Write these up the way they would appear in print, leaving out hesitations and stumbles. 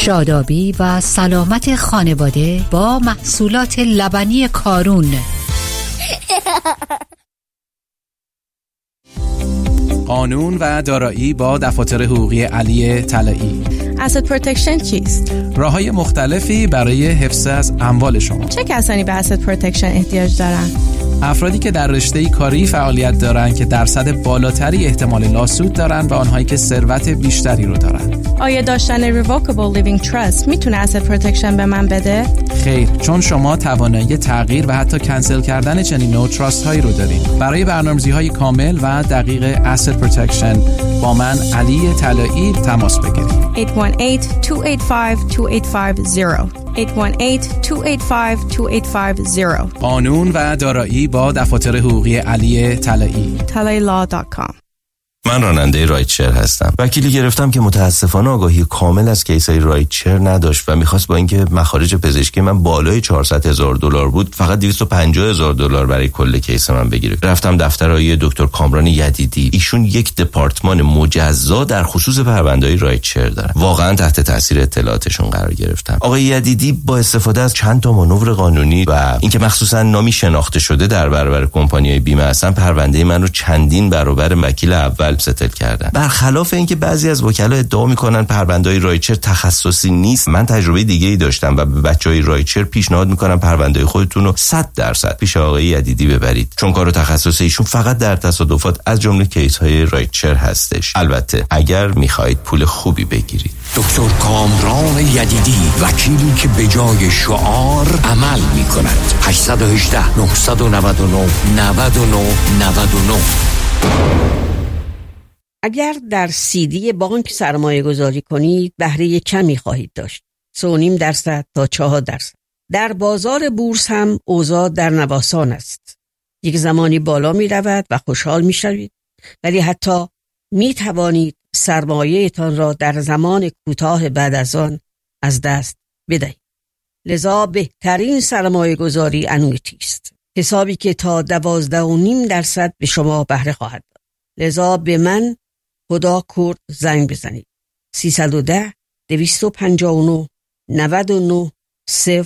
شادابی و سلامت خانواده با محصولات لبنی کارون. قانون و دارایی با دفاتر حقوقی علی طلایی. asset protection چیست؟ راه‌های مختلفی برای حفظ از اموال شما. چه کسانی به asset protection احتیاج دارند؟ افرادی که در رشته کاری فعالیت دارند که درصد بالاتری احتمال لاسود دارند و آنهایی که ثروت بیشتری رو دارند. آیا داشتن revocable living trust میتونه asset protection به من بده؟ خیر، چون شما توانایی تغییر و حتی کنسل کردن چنین نوع تراست هایی رو دارید. برای برنامه‌ریزی‌های کامل و دقیق asset protection با من علی طلایی تماس بگیرید. 818-285-2850 818-285-2850 قانون و دارایی با دفاتر حقوقی علی طلایی. talailaw.com. من راننده رایدشر هستم. وکیلی گرفتم که متاسفانه آگاهی کامل از کیسای رایدشر نداشت و میخواست با اینکه مخارج پزشکی من بالای $400,000 بود فقط $250,000 برای کل کیس من بگیره. رفتم دفتر آقای دکتر کامران یدیدی. ایشون یک دپارتمان مجزا در خصوص پرونده‌های رایدشر دارن. واقعا تحت تاثیر اطلاعاتشون قرار گرفتم. آقای یدیدی با استفاده از چند تا مانور قانونی و اینکه مخصوصا نامی شناخته شده در برابر کمپانی‌های بیمه هستن، پرونده من رو چندین برابر وکیل اول ستل کردن. برخلاف اینکه بعضی از وکلا ادعا میکنن پرونده‌های رایدشر تخصصی نیست، من تجربه دیگه‌ای داشتم و به بچهای رایدشر پیشنهاد میکنم پرونده خودتون رو 100% پیش آقای یدیدی ببرید، چون کار و تخصص ایشون فقط در تصادفات از جمله کیس‌های رایدشر هستش. البته اگر میخواهید پول خوبی بگیرید. دکتر کامران یدیدی، وکیلی که به جای شعار عمل میکند. 818 999 99 99. اگر در CD بانک سرمایه گذاری کنید بهره کمی خواهید داشت، 3.5% تا 4%. در بازار بورس هم اوضاع در نوسان است. یک زمانی بالا می رود و خوشحال می شوید، ولی حتی می توانید سرمایه‌تان را در زمان کوتاه بعد از آن از دست بدهید. لذا بهترین سرمایه گذاری انویتی است، حسابی که تا 12.5% به شما بهره خواهد داد. لذا به من خدا کرد زنگ بزنید. 310 259 99 00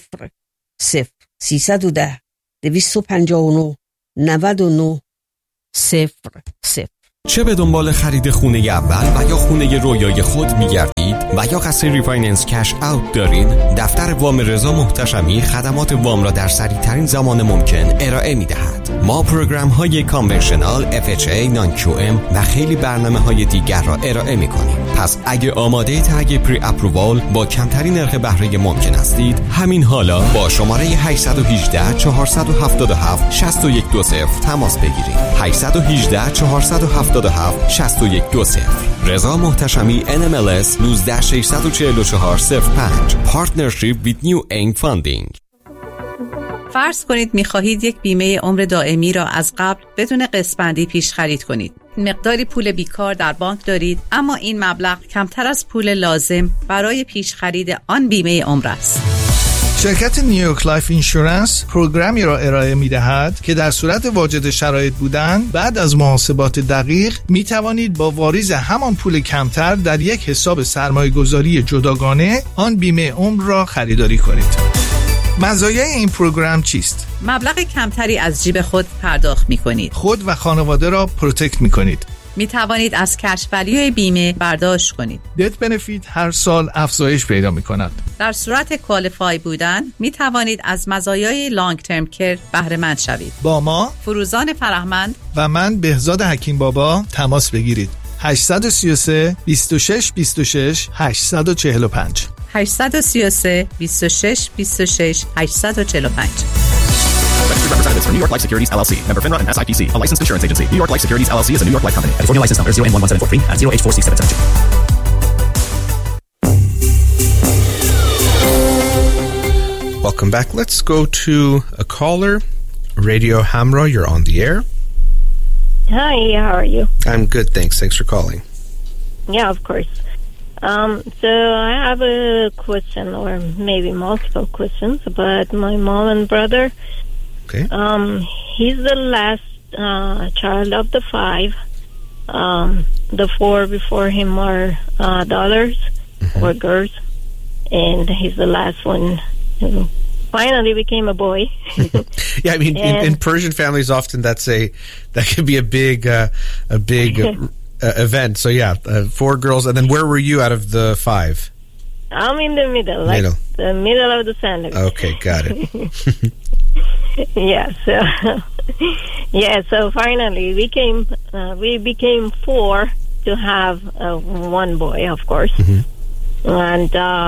310 259 99 00. چه به دنبال خرید خونه اول و یا خونه رویای خود می‌گردید و یا قصد ریفایننس کش اوت دارید، دفتر وام رضا محتشمی خدمات وام را در سریع‌ترین زمان ممکن ارائه می‌دهد. ما پروگرام‌های کانونشنال، FHA، نان QM و خیلی برنامه‌های دیگر را ارائه می‌کنیم. پس اگه آماده تگ پری اپرووال با کمترین نرخ بهره ممکن هستید، همین حالا با شماره 818 477 6120 تماس بگیرید. 818 477 6120. رضا محتشمی NMLS 1964405. Partnership with New Aim Funding. فرض کنید می‌خواهید یک بیمه عمر دائمی را از قبل بدون قسط‌بندی پیش خرید کنید. مقداری پول بیکار در بانک دارید، اما این مبلغ کمتر از پول لازم برای پیش خرید آن بیمه عمر است. شرکت نیویورک لایف اینشورنس پروگرامی را ارائه می‌دهد که در صورت واجد شرایط بودن بعد از محاسبات دقیق می توانید با واریز همان پول کمتر در یک حساب سرمایه‌گذاری جداگانه آن بیمه عمر را خریداری کنید. مزایای این پروگرام چیست؟ مبلغ کمتری از جیب خود پرداخت می‌کنید. خود و خانواده را پروتکت می‌کنید. می توانید از کش ولیوی بیمه برداشت کنید. دت بنفیت هر سال افزایش پیدا می کند. در صورت کوالیفای بودن می توانید از مزایای لانگ ترم کیر بهره مند شوید. با ما فروزان فرهمند و من بهزاد حکیم بابا تماس بگیرید. 833 26 26 845 833 26 26 845. Representatives from New York Life Securities LLC. Member FINRA and SIPC. A licensed insurance agency. New York Life Securities LLC is a New York Life company. California license number 0N1743 at 0H46772. Welcome back. Let's go to a caller. Radio Hamra, you're on the air. Hi, how are you? I'm good, thanks. Thanks for calling. Yeah, of course. So I have a question, or maybe multiple questions, about my mom and brother. Okay. He's the last child of the 5. The 4 before him are daughters or girls. and he's the last one who finally became a boy. Yeah, I mean, in Persian families, often that could be a big event. So yeah, 4 girls, and then where were you out of the 5? I'm in the middle, the middle of the sandwich. Okay, got it. So finally we became 4 to have 1 boy, of course. And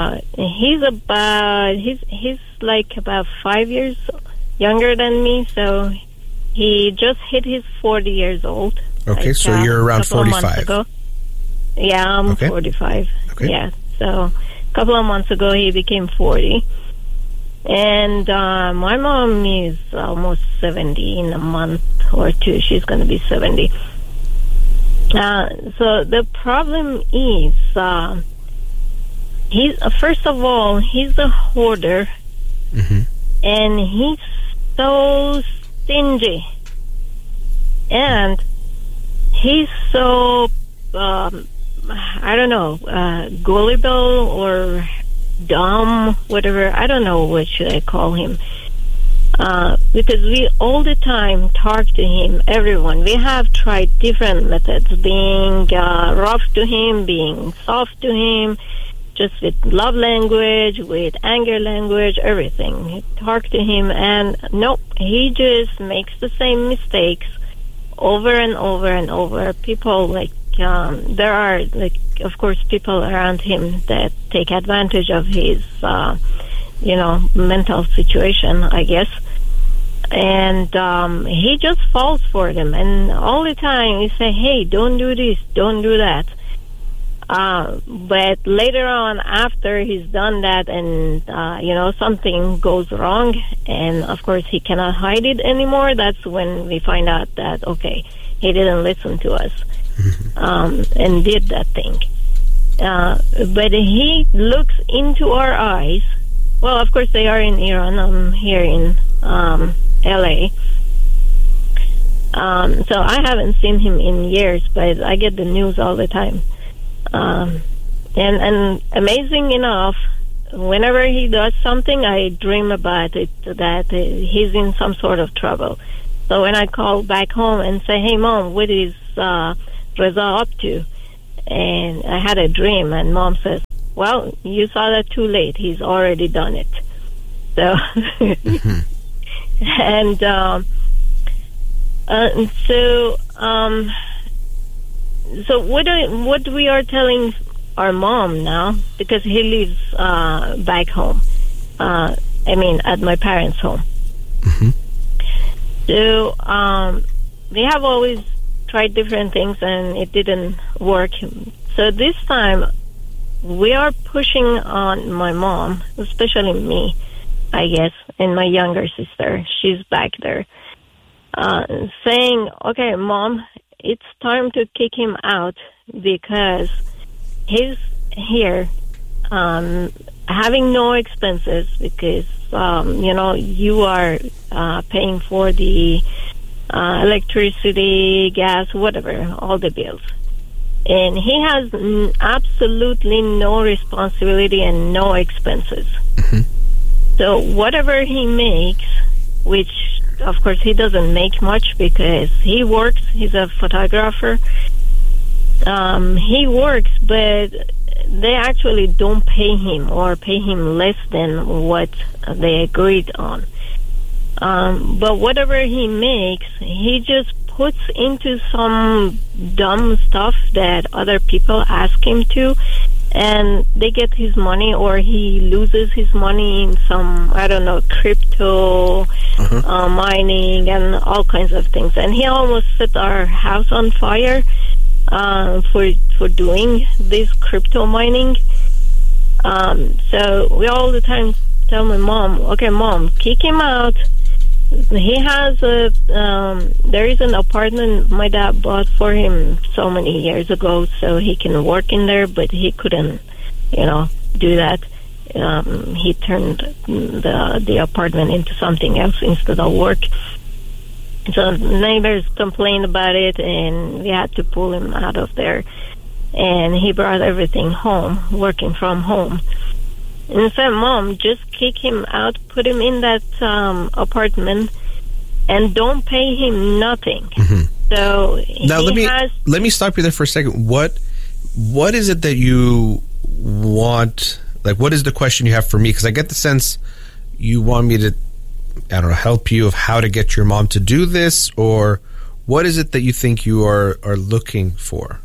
he's like about 5 years younger than me, so he just hit his 40 years old. Okay, like, so you're around 45. Months ago. Yeah, I'm 45. Okay. Yeah, so a couple of months ago he became 40. And my mom is almost 70 in a month or 2. She's going to be 70. So the problem is, first of all, he's a hoarder, and he's so stingy, and he's so gullible or dumb, whatever. I don't know what should I call him, because we all the time talk to him, everyone. We have tried different methods, being rough to him, being soft to him, just with love language, with anger language, everything. We talk to him, and nope, he just makes the same mistakes over and over and over. People there are, of course, people around him that take advantage of his, mental situation, I guess. And he just falls for them. And all the time we say, hey, don't do this, don't do that. But later on, after he's done that and, something goes wrong, and of course he cannot hide it anymore, that's when we find out that, okay, he didn't listen to us, and did that thing. But he looks into our eyes. Well, of course they are in Iran. I'm here in LA. So I haven't seen him in years, but I get the news all the time. And amazing enough, whenever he does something, I dream about it, that he's in some sort of trouble. So when I call back home and say, hey, Mom, what is Reza up to? And I had a dream, and Mom says, well, you saw that too late. He's already done it. So, and so what we are telling our mom now, because he lives back home, at my parents' home. So we have always tried different things, and it didn't work. So this time we are pushing on my mom, especially me, I guess, and my younger sister. She's back there, saying, okay, Mom, it's time to kick him out, because he's here having no expenses, because you are paying for the electricity, gas, whatever, all the bills, and he has absolutely no responsibility and no expenses. So whatever he makes, which of course he doesn't make much because he works, he's a photographer, he works, but they actually don't pay him, or pay him less than what they agreed on. But whatever he makes, he just puts into some dumb stuff that other people ask him to, and they get his money, or he loses his money in some, crypto, mining, and all kinds of things. And he almost set our house on fire for doing this crypto mining. So we all the time tell my mom, okay, Mom, kick him out. He has there is an apartment my dad bought for him so many years ago, so he can work in there, but he couldn't, do that. He turned the apartment into something else instead of work. So neighbors complained about it, and we had to pull him out of there. And he brought everything home, working from home. and said, Mom, just kick him out, put him in that apartment, and don't pay him nothing. So now let me stop you there for a second. What is it that you want? Like, what is the question you have for me? Because I get the sense you want me to, I don't know, help you of how to get your mom to do this, or what is it that you think you are looking for?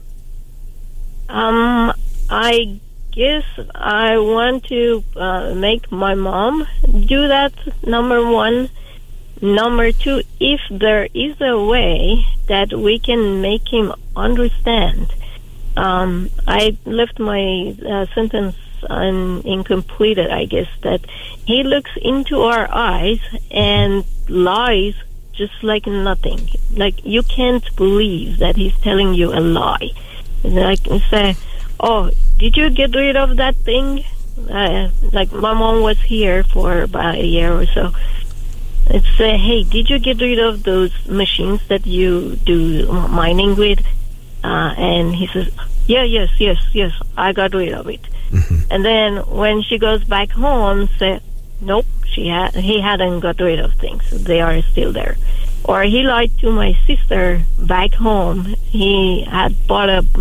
I guess I want to make my mom do that, number one. Number two, if there is a way that we can make him understand. I left my sentence incompleted, I guess, that he looks into our eyes and lies just like nothing. Like, you can't believe that he's telling you a lie. Like, say, oh, did you get rid of that thing? Like, my mom was here for about a year or so. It's hey, did you get rid of those machines that you do mining with? And he says, yes, I got rid of it. And then when she goes back home, say, nope, he hadn't got rid of things. They are still there. Or he lied to my sister back home. He had bought a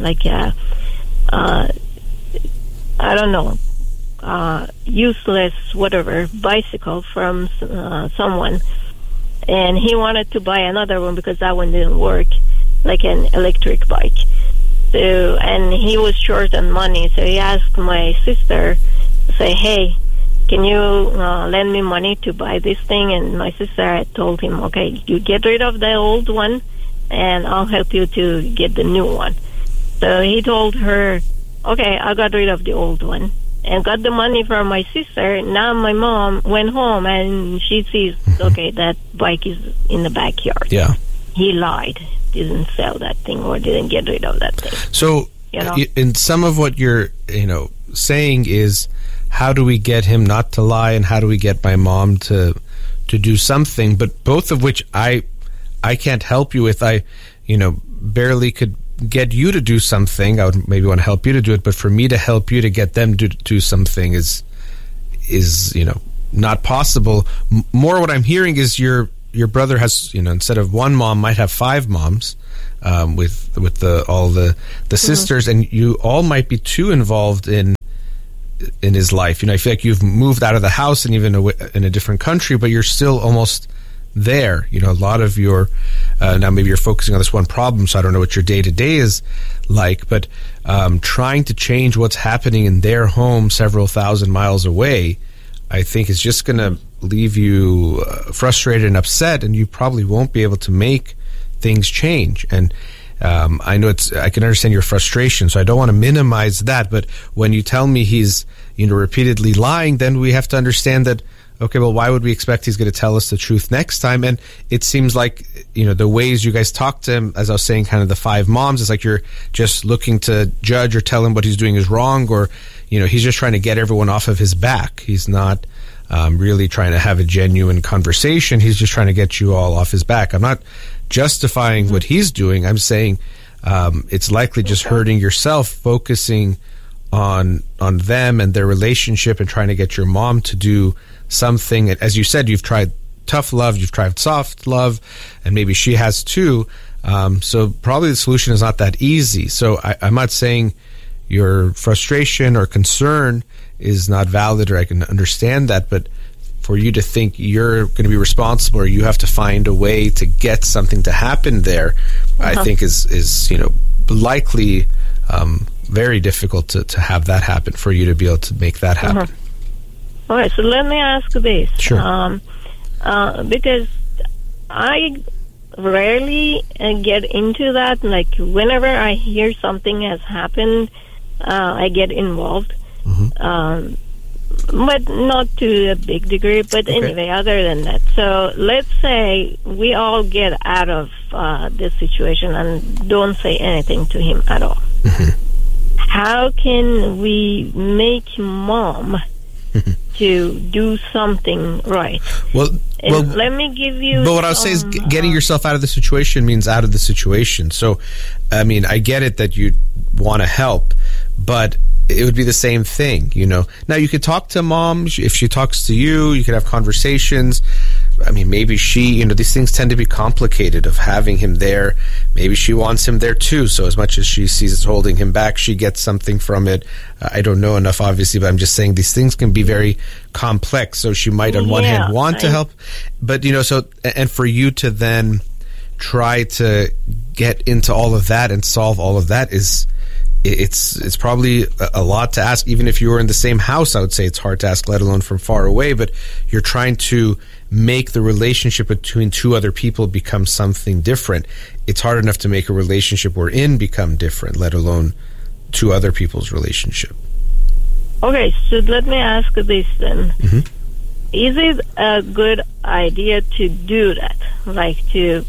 I don't know, useless whatever bicycle from someone, and he wanted to buy another one because that one didn't work, like an electric bike. So, and he was short on money, so he asked my sister, say, hey, can you lend me money to buy this thing? And my sister had told him, okay, you get rid of the old one and I'll help you to get the new one. So he told her, okay, I got rid of the old one and got the money from my sister. Now my mom went home and she sees, okay, that bike is in the backyard. Yeah. He lied, didn't sell that thing or didn't get rid of that thing. So, in some of what you're, saying is, how do we get him not to lie, and how do we get my mom to do something? But both of which I can't help you with. I, barely could get you to do something. I would maybe want to help you to do it, but for me to help you to get them to do something is not possible. More what I'm hearing is your brother has, instead of one mom, might have five moms, with all the sisters, and you all might be too involved in his life. I feel like you've moved out of the house and even in a different country, but you're still almost there. A lot of your now maybe you're focusing on this one problem, so I don't know what your day-to-day is like, but trying to change what's happening in their home several thousand miles away, I think is just going to leave you frustrated and upset, and you probably won't be able to make things change. And I know I can understand your frustration, so I don't want to minimize that, but when you tell me he's repeatedly lying, then we have to understand that, okay, well, why would we expect he's going to tell us the truth next time? And it seems like, the ways you guys talk to him, as I was saying, kind of the five moms, it's like you're just looking to judge or tell him what he's doing is wrong, or, he's just trying to get everyone off of his back. He's not really trying to have a genuine conversation. He's just trying to get you all off his back. I'm not justifying what he's doing. I'm saying it's likely just hurting yourself, focusing on them and their relationship and trying to get your mom to do something. As you said, you've tried tough love, you've tried soft love, and maybe she has too. So probably the solution is not that easy. So I'm not saying your frustration or concern is not valid, or I can understand that, but for you to think you're going to be responsible or you have to find a way to get something to happen there, I think is likely very difficult to have that happen, for you to be able to make that happen. All right, so let me ask this. Sure. Because I rarely get into that. Like, whenever I hear something has happened, I get involved. But not to a big degree. But anyway, other than that. So let's say we all get out of this situation and don't say anything to him at all. How can we make mom to do something right? Well, let me give you. But what I would say is, getting yourself out of the situation means out of the situation. So, I mean, I get it that you want to help, but it would be the same thing, you know. Now, you could talk to mom. If she talks to you, you could have conversations. I mean, maybe she, you know, these things tend to be complicated of having him there. Maybe she wants him there too. So as much as she sees it's holding him back, she gets something from it. I don't know enough, obviously, but I'm just saying these things can be very complex. So she might, on one hand, want to help, but, you know, so, and for you to then try to get into all of that and solve all of that it's probably a lot to ask. Even if you were in the same house, I would say it's hard to ask, let alone from far away. But you're trying to make the relationship between two other people become something different. It's hard enough to make a relationship we're in become different, let alone two other people's relationship. Okay, so let me ask this then. Mm-hmm. Is it a good idea to do that? Like to...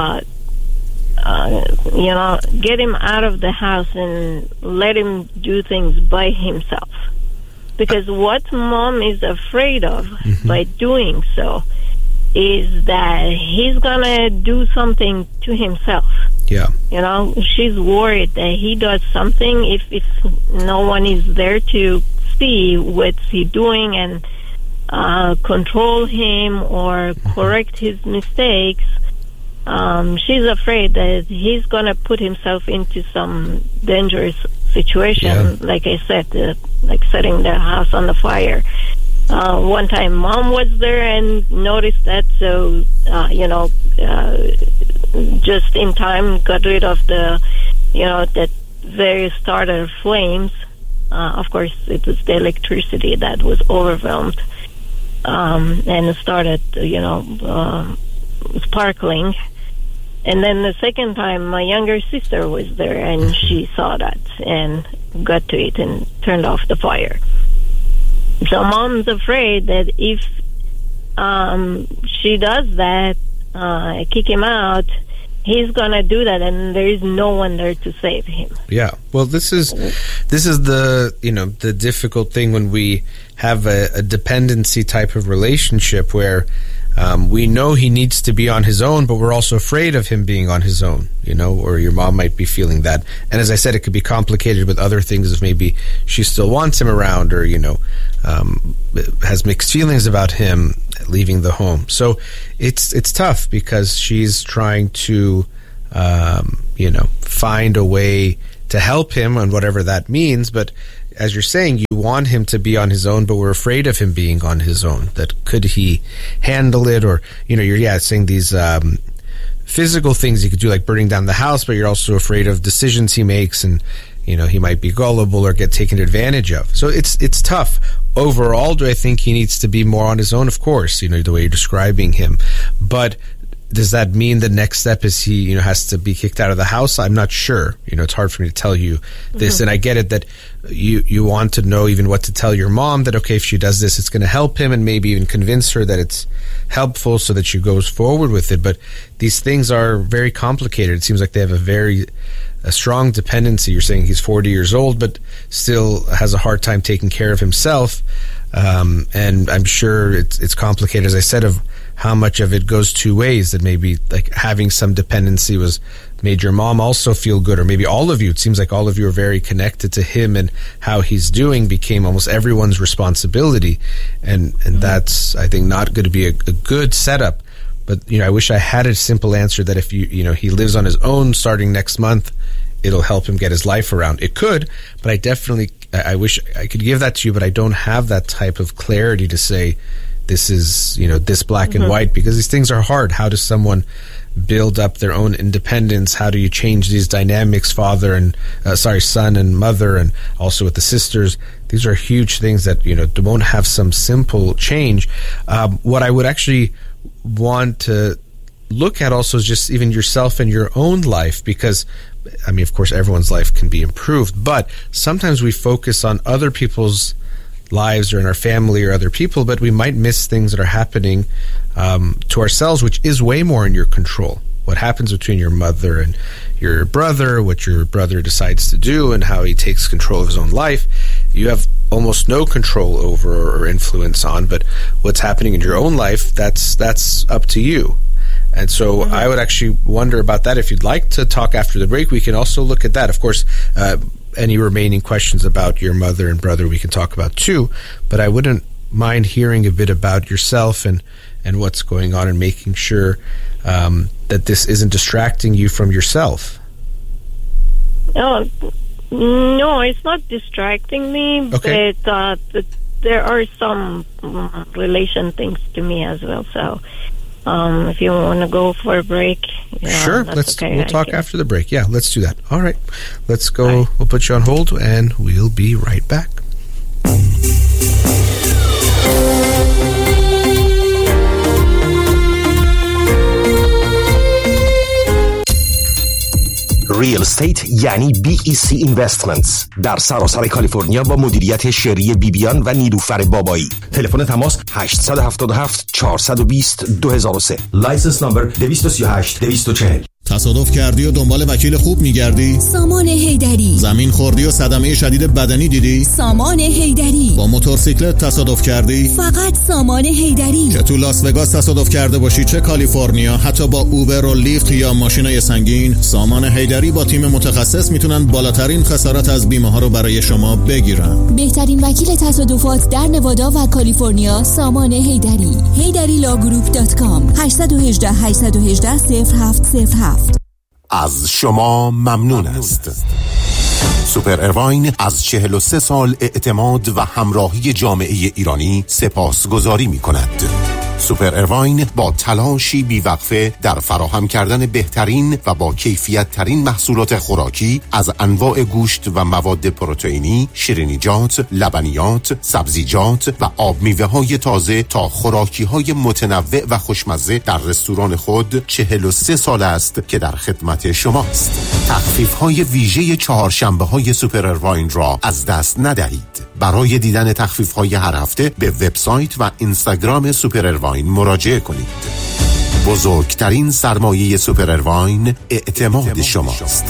you know, get him out of the house and let him do things by himself. Because what mom is afraid of by doing so is that he's going to do something to himself. Yeah. You know, she's worried that he does something if no one is there to see what's he doing and control him or correct his mistakes. She's afraid that he's going to put himself into some dangerous situation, like I said, like setting the house on the fire. One time Mom was there and noticed that, so, you know, just in time got rid of the, you know, that very starter flames. Of course, it was the electricity that was overwhelmed and started, you know, sparkling. And then the second time, my younger sister was there, and she saw that and got to it and turned off the fire. So Mom's afraid that if she does that, kick him out, he's going to do that, and there is no one there to save him. Yeah. Well, this is the, you know, the difficult thing when we have a dependency type of relationship where we know he needs to be on his own, but we're also afraid of him being on his own, you know, or your mom might be feeling that. And as I said, it could be complicated with other things if maybe she still wants him around or, you know, has mixed feelings about him leaving the home. So it's tough because she's trying to, you know, find a way to help him on whatever that means. But as you're saying, you want him to be on his own, but we're afraid of him being on his own. That could he handle it? Or, you know, you're saying these physical things you could do, like burning down the house, but you're also afraid of decisions he makes, and, you know, he might be gullible or get taken advantage of. So it's tough. Overall, do I think he needs to be more on his own? Of course, you know, the way you're describing him. But does that mean the next step is he, you know, has to be kicked out of the house? I'm not sure. You know, it's hard for me to tell you this. And I get it that you want to know even what to tell your mom, that, okay, if she does this, it's going to help him, and maybe even convince her that it's helpful so that she goes forward with it. But these things are very complicated. It seems like they have a strong dependency. You're saying he's 40 years old, but still has a hard time taking care of himself. And I'm sure it's complicated, as I said, of how much of it goes two ways, that maybe like having some dependency made your mom also feel good, or maybe all of you. It seems like all of you are very connected to him, and how he's doing became almost everyone's responsibility. And that's, I think, not going to be a good setup. But, you know, I wish I had a simple answer that if you know, he lives on his own starting next month, it'll help him get his life around. It could, but I wish I could give that to you, but I don't have that type of clarity to say this is, you know, this black and white, because these things are hard. How does someone build up their own independence? How do you change these dynamics, son and mother, and also with the sisters? These are huge things that, you know, won't have some simple change. What I would actually want to look at also is just even yourself and your own life, because, I mean, of course, everyone's life can be improved, but sometimes we focus on other people's lives or in our family or other people, but we might miss things that are happening to ourselves, which is way more in your control. What happens between your mother and your brother, what your brother decides to do, and how he takes control of his own life, you have almost no control over or influence on. But what's happening in your own life, that's up to you. And so I would actually wonder about that. If you'd like to talk after the break, we can also look at that. Of course, any remaining questions about your mother and brother, we can talk about too. But I wouldn't mind hearing a bit about yourself and what's going on, and making sure that this isn't distracting you from yourself. Oh, no, it's not distracting me, okay. But there are some relation things to me as well. So if you want to go for a break, sure. We'll talk after the break. Yeah, let's do that. All right, let's go. Right. We'll put you on hold, and we'll be right back. ریل استیت یعنی BEC Investments در سراسر کالیفرنیا با مدیریت شری بیبیان و نیلوفر بابایی. تلفن تماس 877 420 2003. لایسنس نمبر 238 240. تصادف کردی و دنبال وکیل خوب میگردی؟ سامان حیدری. زمین خوردی و صدمه شدید بدنی دیدی؟ سامان حیدری. با موتورسیکلت تصادف کردی؟ فقط سامان حیدری. چه تو لاس وگاس تصادف کرده باشی، چه کالیفرنیا، حتی با اوبر و لیفت یا ماشینای سنگین، سامان حیدری با تیم متخصص میتونن بالاترین خسارت از بیمه ها رو برای شما بگیرن. بهترین وکیل تصادفات در نوادا و کالیفرنیا، سامان حیدری. HeyDariLawGroup.com 818 818 0707. از شما ممنون است. سوپر ارواین از 43 سال اعتماد و همراهی جامعه ایرانی سپاسگزاری می کند. سوپر ارواین با تلاشی بیوقفه در فراهم کردن بهترین و با کیفیت ترین محصولات خوراکی از انواع گوشت و مواد پروتئینی، شیرینیجات، لبنیات، سبزیجات و آب میوه های تازه تا خوراکی های متنوع و خوشمزه در رستوران خود 43 سال است که در خدمت شماست. تخفیف های ویژه چهارشنبه های سوپر ارواین را از دست ندهید. برای دیدن تخفیف های هر هفته به وبسایت و اینستاگرام سوپر ارواین مراجعه کنید. بزرگترین سرمایه سوپر ارواین اعتماد شماست.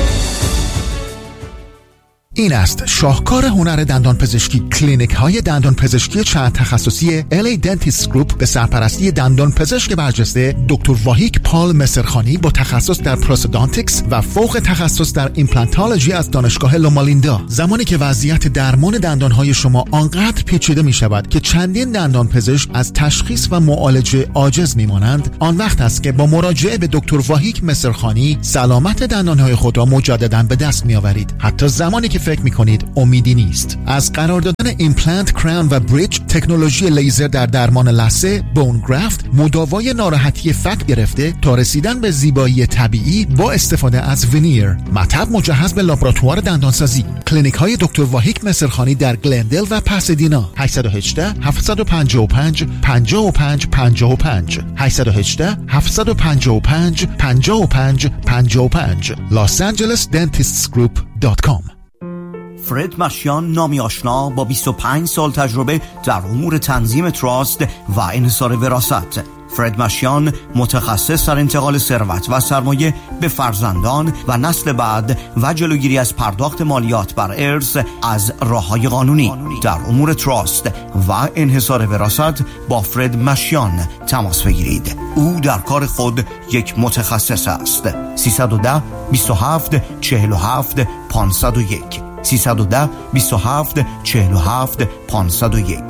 این است شاهکار هنر دندان پزشکی. کلینیک های دندان پزشکی چند تخصصی LA Dentist Group به سرپرستی دندان پزشک برجسته دکتر واهیک پال مصرخانی با تخصص در پروستودانتیکس و فوق تخصص در ایمپلانتولوژی از دانشگاه لومالیندا. زمانی که وضعیت درمان دندان های شما آنقدر پیچیده می شود که چندین دندان پزشک از تشخیص و معالجه عاجز می مانند، آن وقت است که با مراجعه به دکتر واهیک مصرخانی سلامت دندان های خود را مجددا به دست می آورید، حتی زمانی که فکر می‌کنید امیدی نیست. از قرار دادن ایمپلنت، کراون و بریج، تکنولوژی لیزر در درمان لثه، بون گرافت، مداوای ناراحتی فک گرفته تا رسیدن به زیبایی طبیعی با استفاده از ونیر. مطب مجهز به لابراتوار دندانسازی. کلینیک‌های دکتر واهیک مصرخانی در گلندل و پاسادینا. 818 755 55 55 818 755 55 55 losangelesdentistsgroup.com. فرد مشیان، نامی آشنا با 25 سال تجربه در امور تنظیم تراست و انحصار وراثت. فرد مشیان متخصص در انتقال ثروت و سرمایه به فرزندان و نسل بعد و جلوگیری از پرداخت مالیات بر ارث از راه‌های قانونی. در امور تراست و انحصار وراثت با فرد مشیان تماس بگیرید. او در کار خود یک متخصص است. 310 27 47 501 310 27 47 501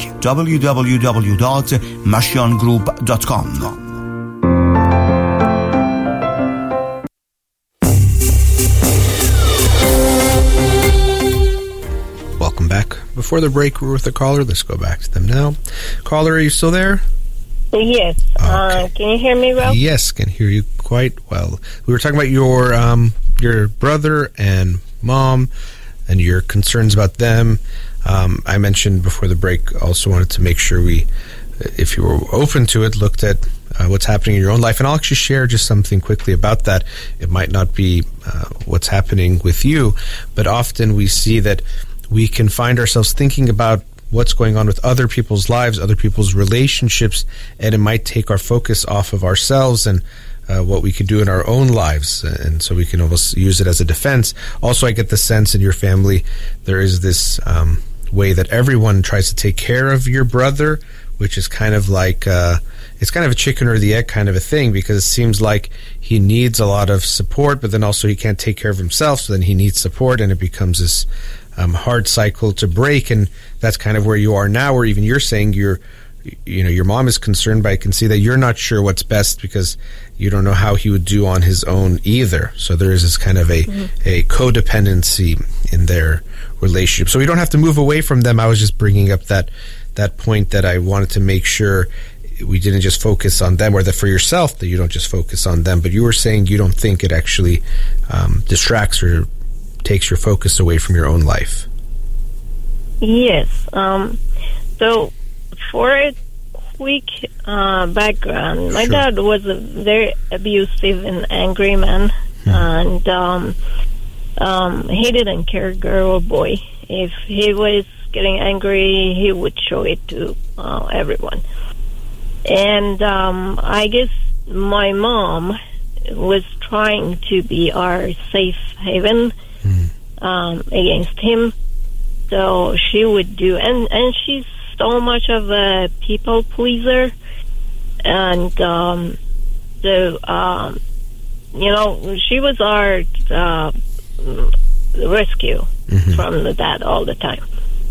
www.mashiangroup.com. Welcome back. Before the break, we were with the caller. Let's go back to them now. Caller, are you still there? Yes. Okay. Can you hear me well? Yes, can hear you quite well. We were talking about your brother and mom and your concerns about them. I mentioned before the break, also wanted to make sure we, if you were open to it, looked at what's happening in your own life. And I'll actually share just something quickly about that. It might not be what's happening with you, but often we see that we can find ourselves thinking about what's going on with other people's lives, other people's relationships, and it might take our focus off of ourselves and what we could do in our own lives, and so we can almost use it as a defense. Also, I get the sense in your family there is this way that everyone tries to take care of your brother, which is kind of like it's kind of a chicken or the egg kind of a thing, because it seems like he needs a lot of support, but then also he can't take care of himself, so then he needs support, and it becomes this hard cycle to break. And that's kind of where you are now, where even you're saying your mom is concerned, but I can see that you're not sure what's best because you don't know how he would do on his own either. So there is this kind of a codependency in their relationship. So we don't have to move away from them. I was just bringing up that point that I wanted to make sure we didn't just focus on them, or that for yourself that you don't just focus on them. But you were saying you don't think it actually distracts or takes your focus away from your own life. Yes. So for a quick background, my dad was a very abusive and angry man, and he didn't care, girl or boy. If he was getting angry, he would show it to everyone. And I guess my mom was trying to be our safe haven against him. So she would do, and she's so much of a people pleaser, and she was our rescue from the dad all the time.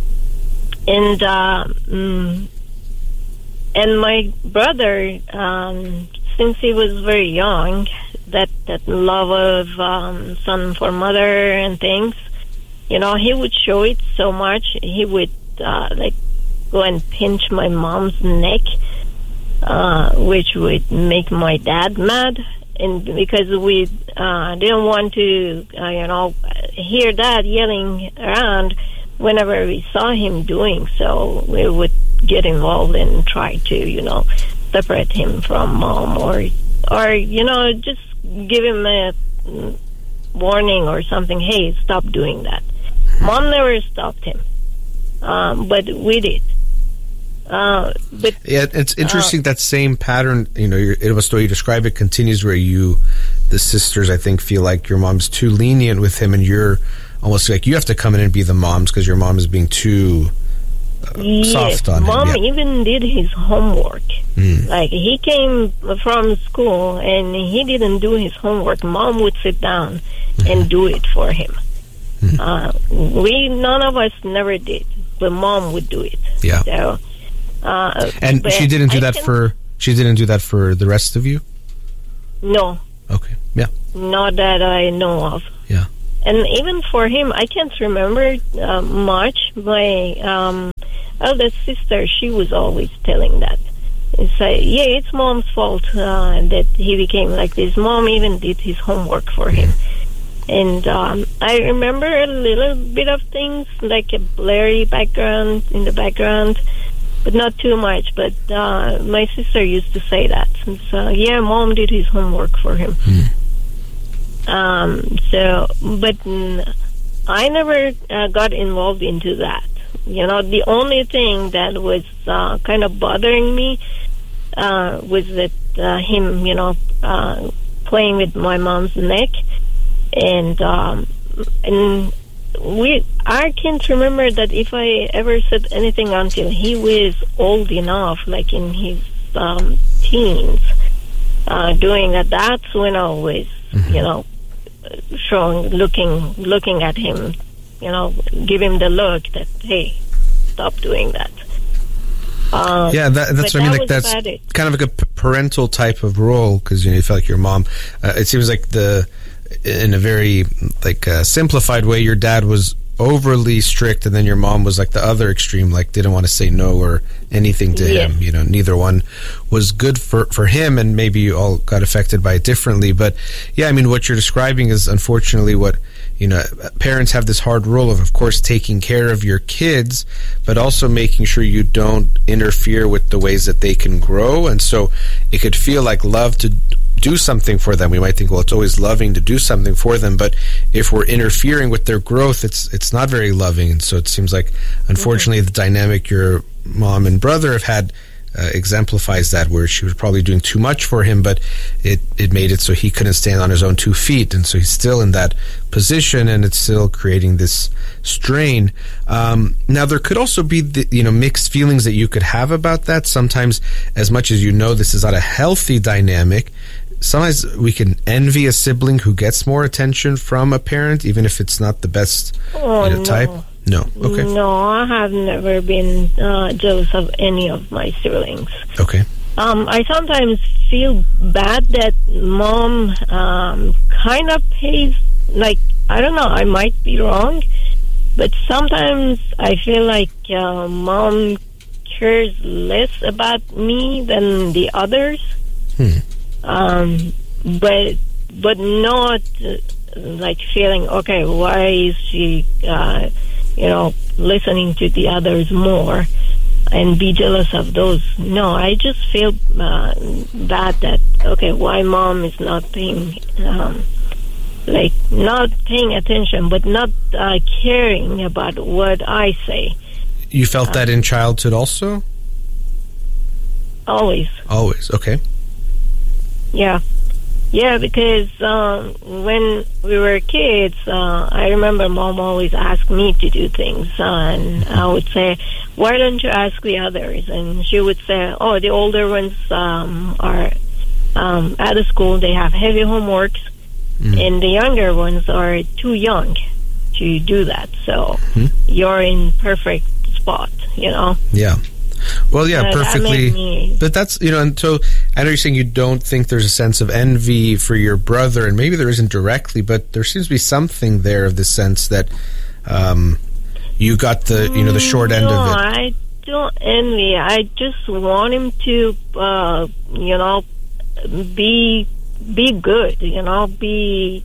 And my brother, since he was very young, that love of son for mother and things, he would show it so much. He would go and pinch my mom's neck, which would make my dad mad, and because we didn't want to hear Dad yelling around whenever we saw him doing so, we would get involved and try to separate him from Mom, or just give him a warning or something. Hey, stop doing that. Mom never stopped him, but we did. But it's interesting that same pattern. It was the way you describe it continues, where the sisters, I think, feel like your mom's too lenient with him, and you're almost like you have to come in and be the moms because your mom is being too soft on him. Mom even did his homework. Like, he came from school and he didn't do his homework. Mom would sit down and do it for him. None of us never did, but Mom would do it. Yeah. So, and she didn't do that for the rest of you? No. Okay. Yeah. Not that I know of. Yeah. And even for him, I can't remember much. My eldest sister, she was always telling that. It's it's Mom's fault that he became like this. Mom even did his homework for him. And I remember a little bit of things, like a blurry background in the background, but not too much. But my sister used to say that. So, Mom did his homework for him. But I never got involved into that. The only thing that was kind of bothering me was that him, playing with my mom's neck, and I can't remember that if I ever said anything until he was old enough, like in his teens, doing that. That's when I was, looking at him, give him the look that, hey, stop doing that. That's what I mean. Like, that's kind of like a parental type of role, because you felt like your mom. It seems like in a very simplified way, your dad was overly strict, and then your mom was like the other extreme, like didn't want to say no or anything to him. Neither one was good for him, and maybe you all got affected by it differently. But what you're describing is unfortunately what parents have this hard role of course taking care of your kids, but also making sure you don't interfere with the ways that they can grow. And so it could feel like love to do something for them. We might think, well, it's always loving to do something for them, but if we're interfering with their growth, it's not very loving. And so it seems like, unfortunately, the dynamic your mom and brother have had exemplifies that, where she was probably doing too much for him, but it made it so he couldn't stand on his own 2 feet, and so he's still in that position, and it's still creating this strain. Now, there could also be mixed feelings that you could have about that. Sometimes, as much as this is not a healthy dynamic, sometimes we can envy a sibling who gets more attention from a parent, even if it's not the best type. No. Okay. No, I have never been jealous of any of my siblings. Okay. I sometimes feel bad that mom kind of pays, like, I don't know, I might be wrong, but sometimes I feel like mom cares less about me than the others. But not like feeling, okay, why is she listening to the others more and be jealous of those. No, I just feel bad that, okay, why mom is not paying not paying attention, but not caring about what I say. You felt that in childhood also? Always. Always, okay. Yeah. Yeah, because when we were kids, I remember mom always asked me to do things, and I would say, why don't you ask the others? And she would say, oh, the older ones are at the school, they have heavy homeworks, and the younger ones are too young to do that. So you're in perfect spot, Yeah. Well, yeah, perfectly. But that's, and so I know you're saying you don't think there's a sense of envy for your brother, and maybe there isn't directly, but there seems to be something there of the sense that you got the, the short end of it. No, I don't envy. I just want him to, be good, be...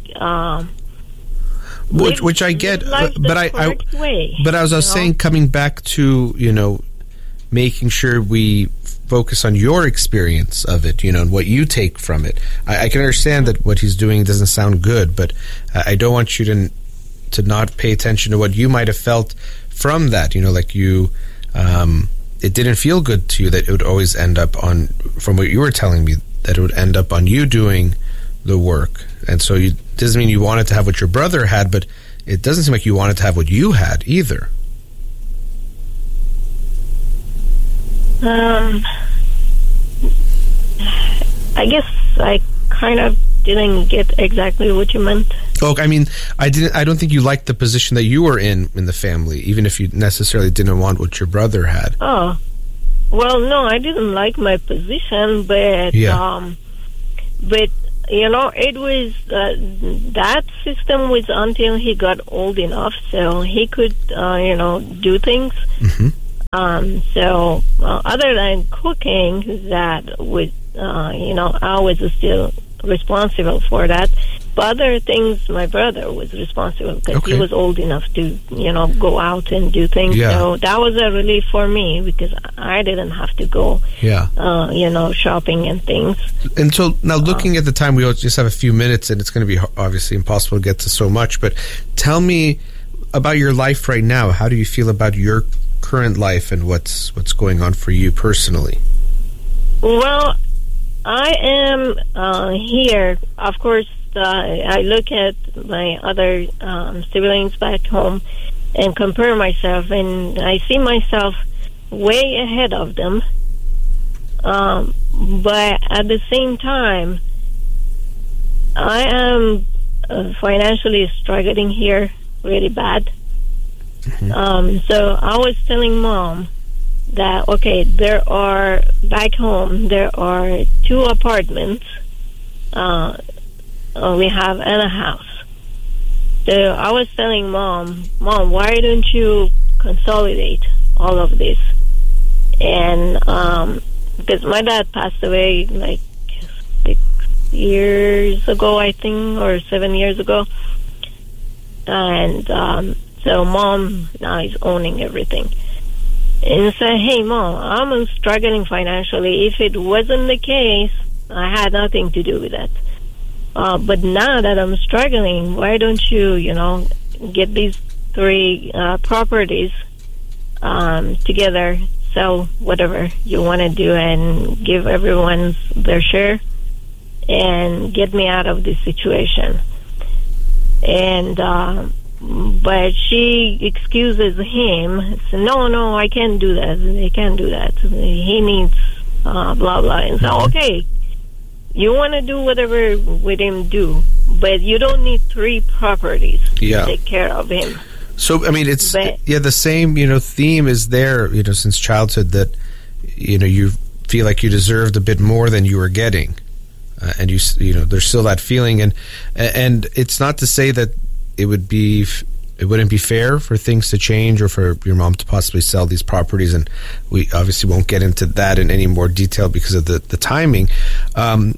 which I get, but I was saying, coming back to, making sure we focus on your experience of it, and what you take from it. I can understand that what he's doing doesn't sound good, but I don't want you to not pay attention to what you might have felt from that. Like you, it didn't feel good to you that it would always end up on, from what you were telling me, that it would end up on you doing the work. And so it doesn't mean you wanted to have what your brother had, but it doesn't seem like you wanted to have what you had either. I guess I kind of didn't get exactly what you meant. Oh, I mean, I don't think you liked the position that you were in the family, even if you necessarily didn't want what your brother had. Oh, well, no, I didn't like my position, but but it was that system was until he got old enough, so he could do things. So other than cooking, that would I was still responsible for that. But other things, my brother was responsible because he was old enough to go out and do things. Yeah. So that was a relief for me because I didn't have to go shopping and things. And so now, looking at the time, we just have a few minutes, and it's going to be obviously impossible to get to so much. But tell me about your life right now. How do you feel about your current life and what's going on for you personally? Well, I am here. Of course, I look at my other siblings back home and compare myself, and I see myself way ahead of them. But at the same time, I am financially struggling here really bad. So I was telling Mom that, okay, back home, there are 2 apartments we have and a house. So I was telling Mom, why don't you consolidate all of this? And because my dad passed away like 6 years ago, I think, or 7 years ago. And so Mom now is owning everything. And say, hey, Mom, I'm struggling financially. If it wasn't the case, I had nothing to do with that. But now that I'm struggling, why don't you, get these 3 properties together sell whatever you want to do and give everyone their share and get me out of this situation. And but she excuses him. So, no, I can't do that. They can't do that. He needs blah blah. And so, okay, you want to do whatever with him, do, but you don't need 3 properties to take care of him. So, I mean, it's the same, theme is there, since childhood, that, you feel like you deserved a bit more than you were getting. And there's still that feeling. And it's not to say that it wouldn't be fair for things to change or for your mom to possibly sell these properties. And we obviously won't get into that in any more detail because of the timing. And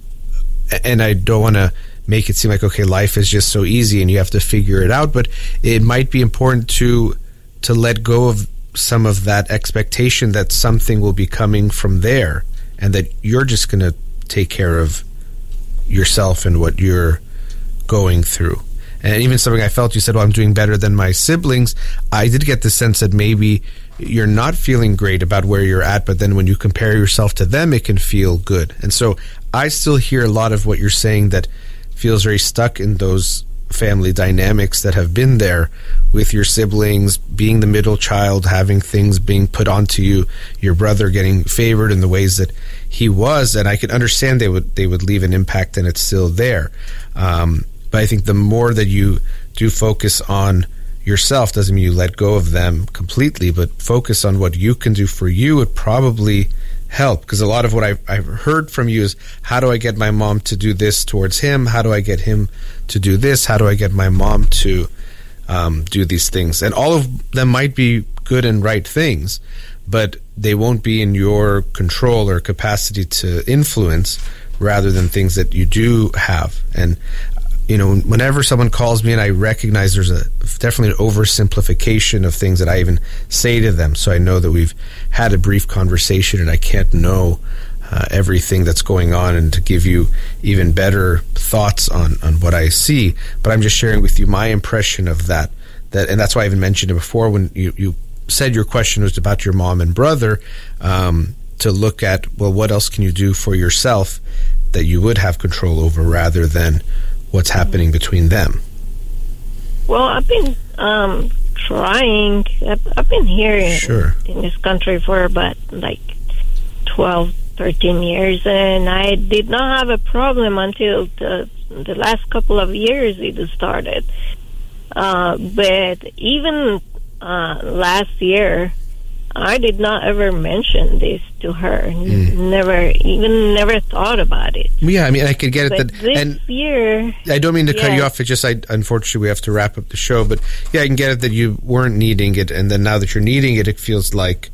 I don't want to make it seem like, okay, life is just so easy and you have to figure it out, but it might be important to let go of some of that expectation that something will be coming from there and that you're just going to take care of yourself and what you're going through. And even something I felt, you said, well, I'm doing better than my siblings. I did get the sense that maybe you're not feeling great about where you're at, but then when you compare yourself to them, it can feel good. And so I still hear a lot of what you're saying that feels very stuck in those family dynamics that have been there with your siblings, being the middle child, having things being put onto you, your brother getting favored in the ways that he was. And I can understand they would leave an impact and it's still there. But I think the more that you do focus on yourself, doesn't mean you let go of them completely, but focus on what you can do for you would probably help. Because a lot of what I've heard from you is, how do I get my mom to do this towards him? How do I get him to do this? How do I get my mom to do these things? And all of them might be good and right things, but they won't be in your control or capacity to influence, rather than things that you do have. And whenever someone calls me and I recognize there's definitely an oversimplification of things that I even say to them, so I know that we've had a brief conversation and I can't know everything that's going on and to give you even better thoughts on what I see. But I'm just sharing with you my impression of that, and that's why I even mentioned it before when you said your question was about your mom and brother, to look at, well, what else can you do for yourself that you would have control over rather than what's happening between them? Well, I've been trying. I've been here in this country for about 12, 13 years, and I did not have a problem until the last couple of years it started. But even last year, I did not ever mention this to her. Never thought about it. Yeah, I mean, I could get but it. This year, I don't mean to cut you off. It's just, unfortunately, we have to wrap up the show. But yeah, I can get it that you weren't needing it, and then now that you're needing it, it feels like